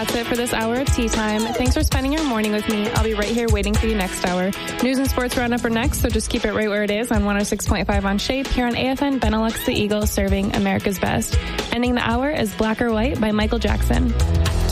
that's it for this hour of Tea Time. Thanks for spending your morning with me. I'll be right here waiting for you next hour. News and sports roundup are next, so just keep it right where it is on 106.5 on Shape here on AFN Benelux the Eagle, serving America's best. Ending the hour is Black or White by Michael Jackson.